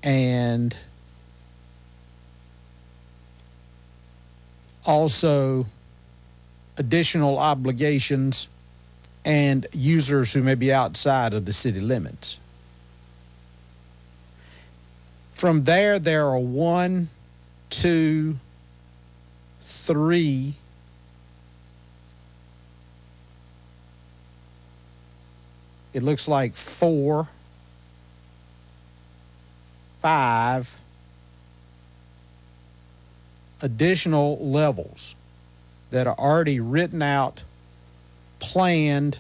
and also additional obligations and users who may be outside of the city limits. From there are 1, 2, 3, it looks like 4, 5 additional levels that are already written out, planned,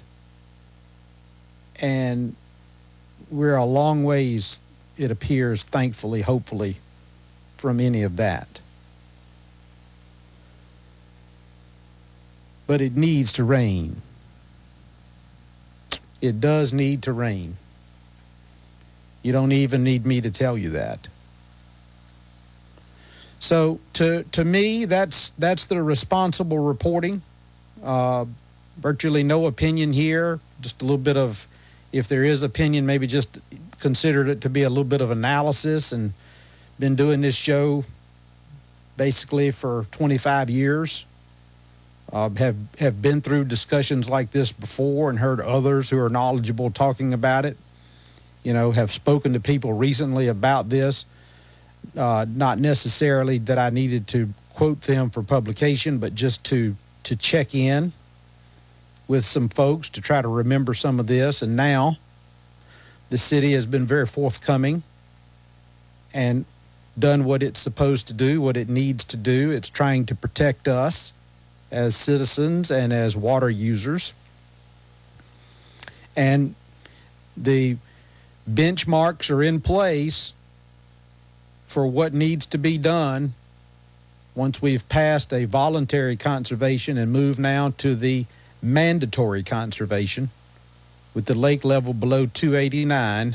and we're a long ways, it appears, thankfully, hopefully, from any of that. But it needs to rain. It does need to rain. You don't even need me to tell you that. So to me, that's the responsible reporting. Virtually no opinion here. Just a little bit of, if there is opinion, maybe just considered it to be a little bit of analysis, and been doing this show basically for 25 years. Have been through discussions like this before and heard others who are knowledgeable talking about it. Have spoken to people recently about this. Not necessarily that I needed to quote them for publication, but just to check in with some folks to try to remember some of this. And now the city has been very forthcoming and done what it's supposed to do, what it needs to do. It's trying to protect us as citizens and as water users. And the benchmarks are in place for what needs to be done once we've passed a voluntary conservation and move now to the mandatory conservation with the lake level below 289.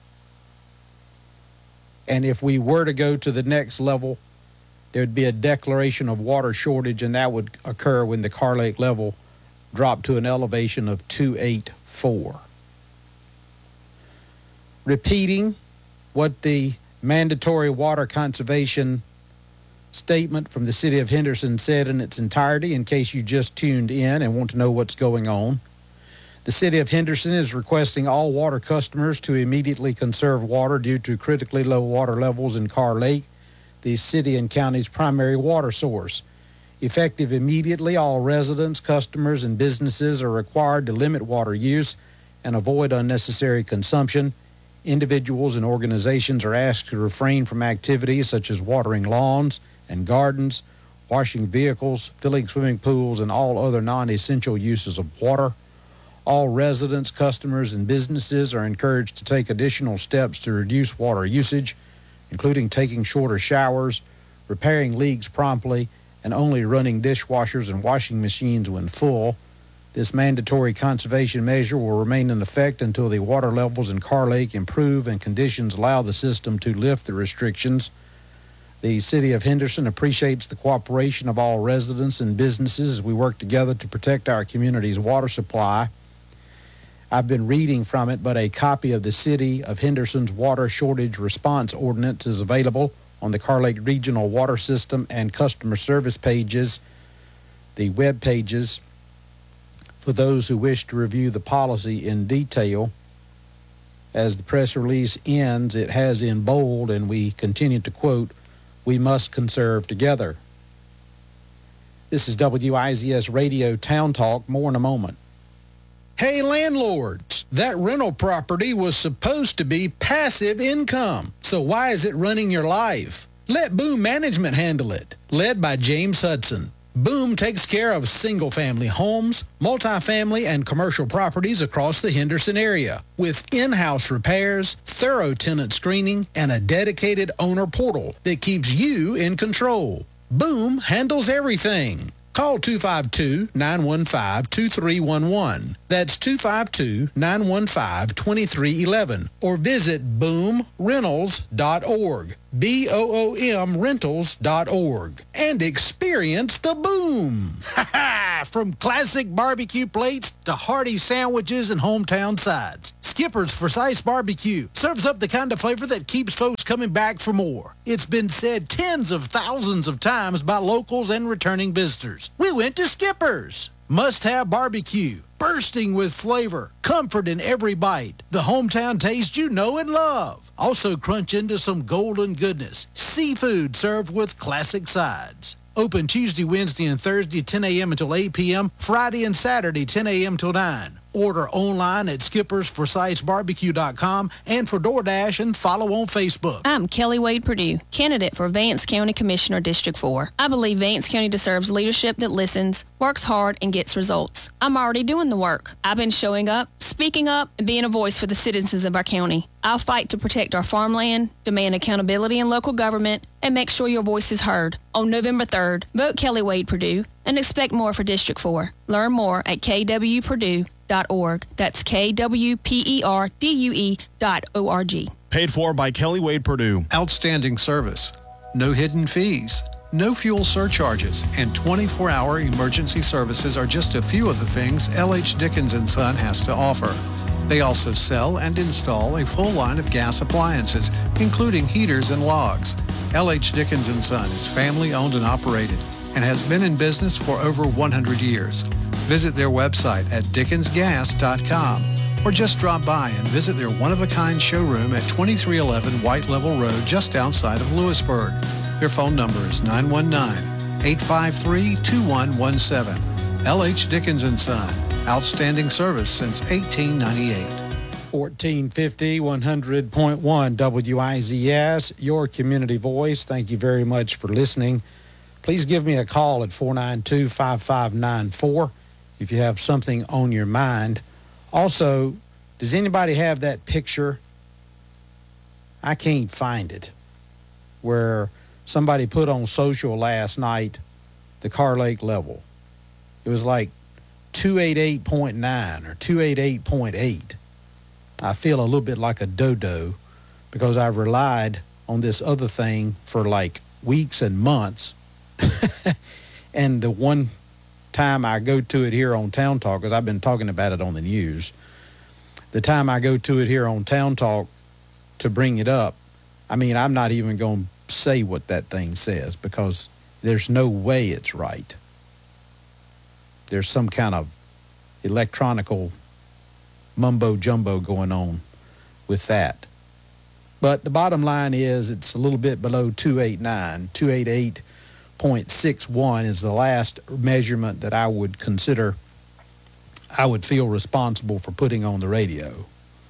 And if we were to go to the next level, there'd be a declaration of water shortage, and that would occur when the Carr Lake level dropped to an elevation of 284. Repeating what the mandatory water conservation statement from the city of Henderson said in its entirety, in case you just tuned in and want to know what's going on. The city of Henderson is requesting all water customers to immediately conserve water due to critically low water levels in Carr Lake, the city and county's primary water source. Effective immediately, all residents, customers, and businesses are required to limit water use and avoid unnecessary consumption. Individuals and organizations are asked to refrain from activities such as watering lawns and gardens, washing vehicles, filling swimming pools, and all other non-essential uses of water. All residents, customers, and businesses are encouraged to take additional steps to reduce water usage, including taking shorter showers, repairing leaks promptly, and only running dishwashers and washing machines when full. This mandatory conservation measure will remain in effect until the water levels in Carr Lake improve and conditions allow the system to lift the restrictions. The city of Henderson appreciates the cooperation of all residents and businesses as we work together to protect our community's water supply. I've been reading from it, but a copy of the City of Henderson's Water Shortage Response Ordinance is available on the Carr Lake Regional Water System and Customer Service pages, the web pages, for those who wish to review the policy in detail. As the press release ends, it has in bold, and we continue to quote, "We must conserve together." This is WIZS Radio Town Talk. More in a moment. Hey, landlords, that rental property was supposed to be passive income. So why is it running your life? Let Boom Management handle it. Led by James Hudson. Boom takes care of single-family homes, multifamily, and commercial properties across the Henderson area with in-house repairs, thorough tenant screening, and a dedicated owner portal that keeps you in control. Boom handles everything. Call 252-915-2311. That's 252-915-2311. Or visit boomrentals.org. BOOMRentals.org, and experience the boom. From classic barbecue plates to hearty sandwiches and hometown sides, Skipper's Forsyth's Barbecue serves up the kind of flavor that keeps folks coming back for more. It's been said tens of thousands of times by locals and returning visitors. We went to Skipper's. Must-have barbecue, bursting with flavor, comfort in every bite, the hometown taste you know and love. Also crunch into some golden goodness, seafood served with classic sides. Open Tuesday, Wednesday, and Thursday 10 a.m. until 8 p.m., Friday and Saturday 10 a.m. till 9. Order online at skippersforsythsbarbecue.com and for DoorDash, and follow on Facebook. I'm Kelly Wade Purdue, candidate for Vance County Commissioner District 4. I believe Vance County deserves leadership that listens, works hard, and gets results. I'm already doing the work. I've been showing up, speaking up, and being a voice for the citizens of our county. I'll fight to protect our farmland, demand accountability in local government, and make sure your voice is heard. On November 3rd, vote Kelly Wade Purdue and expect more for District 4. Learn more at kwpurdue.org. That's KWPERDUE.org. Paid for by Kelly Wade Purdue. Outstanding service, no hidden fees, no fuel surcharges, and 24-hour emergency services are just a few of the things LH Dickens & Son has to offer. They also sell and install a full line of gas appliances, including heaters and logs. LH Dickens & Son is family-owned and operated and has been in business for over 100 years. Visit their website at dickensgas.com or just drop by and visit their one-of-a-kind showroom at 2311 White Level Road just outside of Lewisburg. Their phone number is 919-853-2117. LH Dickens & Son. Outstanding service since 1898. 1450, 100.1 WIZS, your community voice. Thank you very much for listening. Please give me a call at 492-5594 if you have something on your mind. Also, does anybody have that picture? I can't find it, where somebody put on social last night the Car Lake level. It was like 288.9 or 288.8. I feel a little bit like a dodo because I've relied on this other thing for like weeks and months. And the one time I go to it here on Town Talk, because I've been talking about it on the news, the time I go to it here on Town Talk to bring it up, I mean, I'm not even going to say what that thing says because there's no way it's right. There's some kind of electronical mumbo-jumbo going on with that. But the bottom line is it's a little bit below 289. 288.61 is the last measurement that I would consider I would feel responsible for putting on the radio.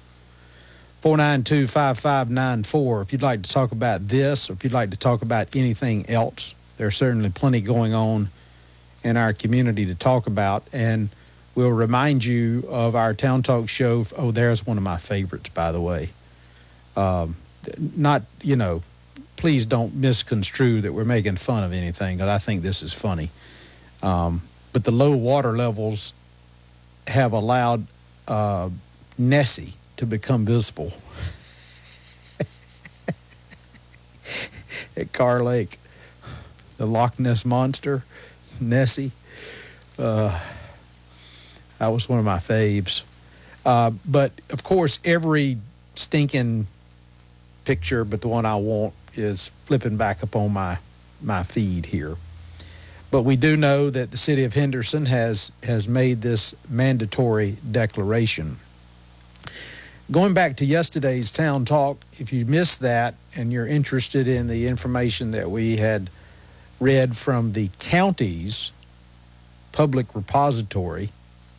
492-5594. If you'd like to talk about this or if you'd like to talk about anything else, there's certainly plenty going on in our community to talk about. And we'll remind you of our Town Talk show. Oh, there's one of my favorites, by the way. Not, please don't misconstrue that we're making fun of anything, because I think this is funny. But the low water levels have allowed Nessie to become visible at Car Lake. The Loch Ness Monster, Nessie. That was one of my faves. But, of course, every stinking picture but the one I want is flipping back up on my feed here. But we do know that the city of Henderson has made this mandatory declaration. Going back to yesterday's Town Talk, if you missed that and you're interested in the information that we had read from the county's public repository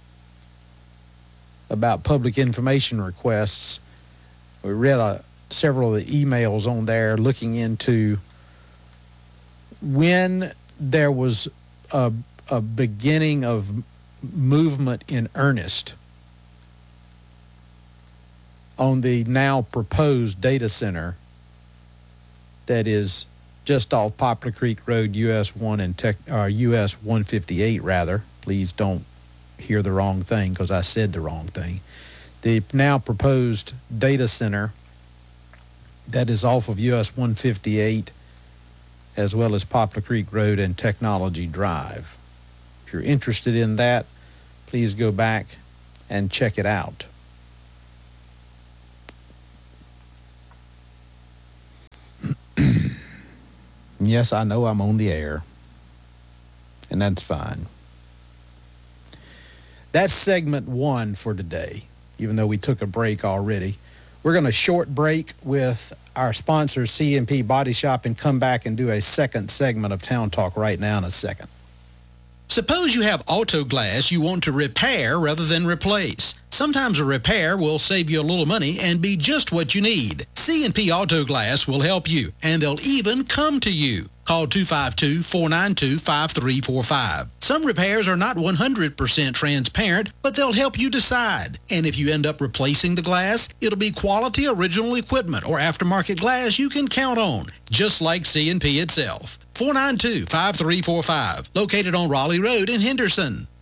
about public information requests, we read several of the emails on there looking into when there was a beginning of movement in earnest on the now proposed data center that is just off Poplar Creek Road, US 1 and US 158 rather. Please don't hear the wrong thing because I said the wrong thing. The now proposed data center That is off of US 158, as well as Poplar Creek Road and Technology Drive. If you're interested in that, please go back and check it out. Yes, I know I'm on the air, and that's fine. That's segment one for today, even though we took a break already. We're going to short break with our sponsor, C&P Body Shop, and come back and do a second segment of Town Talk right now in a second. Suppose you have auto glass you want to repair rather than replace. Sometimes a repair will save you a little money and be just what you need. C&P Auto Glass will help you, and they'll even come to you. Call 252-492-5345. Some repairs are not 100% transparent, but they'll help you decide. And if you end up replacing the glass, it'll be quality original equipment or aftermarket glass you can count on, just like C&P itself. 492-5345, located on Raleigh Road in Henderson.